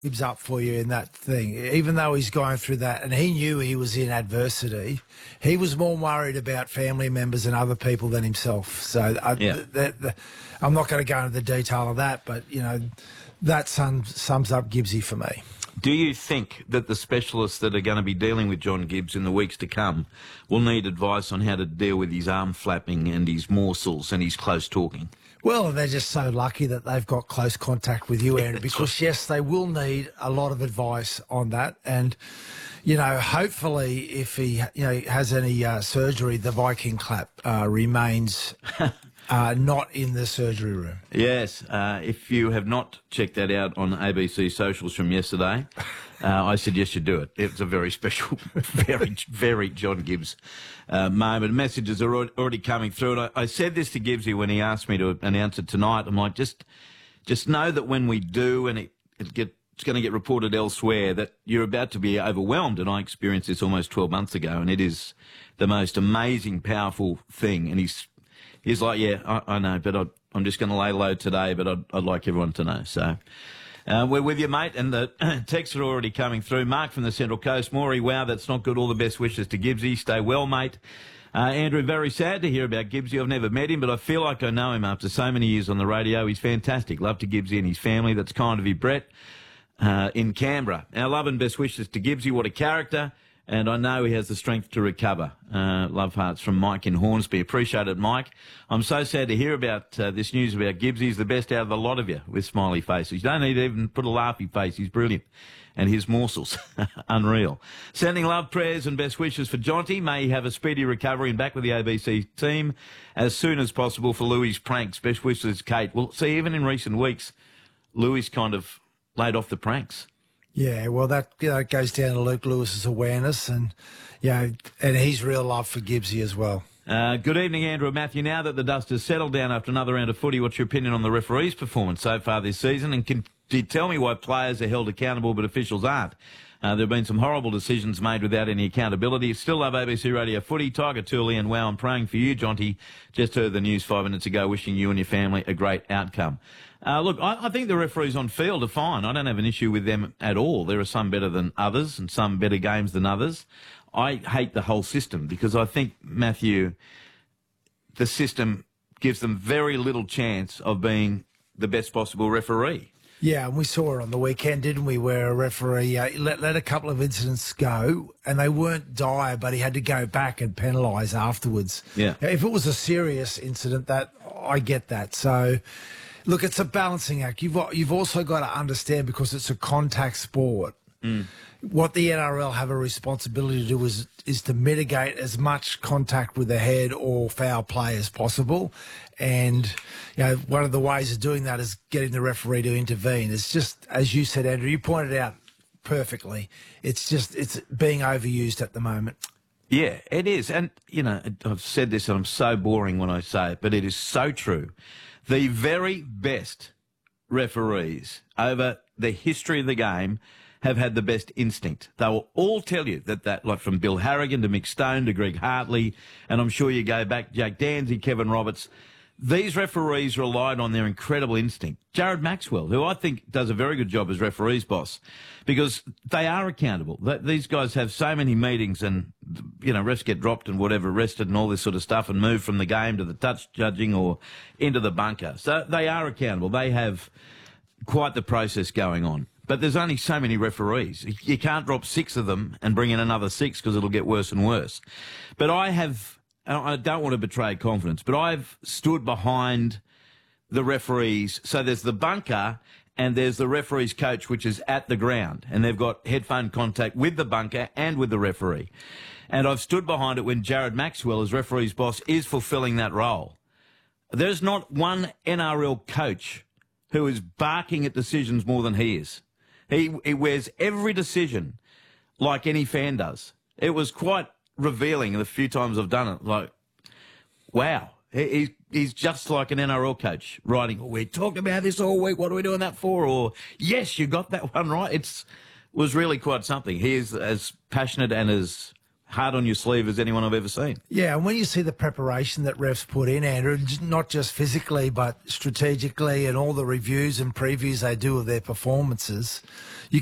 Gibbs up for you in that thing, even though he's going through that, and he knew he was in adversity. He was more worried about family members and other people than himself. So I'm not going to go into the detail of that, but that sums up Gibbsy for me. Do you think that the specialists that are going to be dealing with John Gibbs in the weeks to come will need advice on how to deal with his arm flapping and his morsels and his close talking? Well, they're just so lucky that they've got close contact with you, Andrew, because, yes, they will need a lot of advice on that. And, hopefully if he has any surgery, the Viking clap remains not in the surgery room. Yes. If you have not checked that out on ABC socials from yesterday, I suggest you do it. It's a very special, very, very John Gibbs moment. Messages are already coming through. And I said this to Gibbsy when he asked me to announce it tonight. I'm like, just know that when we do, and it's going to get reported elsewhere, that you're about to be overwhelmed. And I experienced this almost 12 months ago, and it is the most amazing, powerful thing. And he's like, yeah, I know, but I'm just going to lay low today, but I'd like everyone to know. So we're with you, mate, and the texts are already coming through. Mark from the Central Coast. Maury, wow, that's not good. All the best wishes to Gibbsy. Stay well, mate. Andrew, very sad to hear about Gibbsy. I've never met him, but I feel like I know him after so many years on the radio. He's fantastic. Love to Gibbsy and his family. That's kind of you, Brett, in Canberra. Our love and best wishes to Gibbsy. What a character. And I know he has the strength to recover. Love hearts from Mike in Hornsby. Appreciate it, Mike. I'm so sad to hear about this news about Gibbs. He's the best out of the lot of you with smiley faces. You don't need to even put a laughy face. He's brilliant. And his morsels, unreal. Sending love, prayers and best wishes for Jonty. May he have a speedy recovery and back with the ABC team as soon as possible for Louis' pranks. Best wishes, Kate. Well, see, even in recent weeks, Louis kind of laid off the pranks. Yeah, well, that goes down to Luke Lewis's awareness and his real love for Gibbsy as well. Good evening, Andrew and Matthew. Now that the dust has settled down after another round of footy, what's your opinion on the referee's performance so far this season? And can you tell me why players are held accountable but officials aren't? There have been some horrible decisions made without any accountability. Still love ABC Radio Footy. Tiger Tooley and wow, I'm praying for you, Jonty. Just heard the news 5 minutes ago, wishing you and your family a great outcome. Look, I think the referees on field are fine. I don't have an issue with them at all. There are some better than others and some better games than others. I hate the whole system because I think, Matthew, the system gives them very little chance of being the best possible referee. Yeah, and we saw it on the weekend, didn't we, where a referee let a couple of incidents go, and they weren't dire, but he had to go back and penalise afterwards. Yeah. If it was a serious incident, I get that. So, look, it's a balancing act. You've also got to understand, because it's a contact sport, what the NRL have a responsibility to do is to mitigate as much contact with the head or foul play as possible. And, one of the ways of doing that is getting the referee to intervene. It's just, as you said, Andrew, you pointed out perfectly, it's being overused at the moment. Yeah, it is. And, I've said this and I'm so boring when I say it, but it is so true. The very best referees over the history of the game have had the best instinct. They will all tell you that like from Bill Harrigan to Mick Stone to Greg Hartley, and I'm sure you go back, Jake Danzy, Kevin Roberts, these referees relied on their incredible instinct. Jared Maxwell, who I think does a very good job as referees boss, because they are accountable. These guys have so many meetings and, refs get dropped and whatever, arrested and all this sort of stuff and moved from the game to the touch judging or into the bunker. So they are accountable. They have quite the process going on. But there's only so many referees. You can't drop 6 of them and bring in another 6 because it'll get worse and worse. But I don't want to betray confidence, but I've stood behind the referees. So there's the bunker and there's the referee's coach, which is at the ground. And they've got headphone contact with the bunker and with the referee. And I've stood behind it when Jared Maxwell, as referee's boss, is fulfilling that role. There's not one NRL coach who is barking at decisions more than he is. He wears every decision like any fan does. It was quite revealing the few times I've done it. Like, wow, he's just like an NRL coach writing, we talked about this all week, what are we doing that for? Or, yes, you got that one right. Was really quite something. He is as passionate and as hard on your sleeve as anyone I've ever seen. Yeah, and when you see the preparation that refs put in, Andrew, not just physically but strategically, and all the reviews and previews they do of their performances, you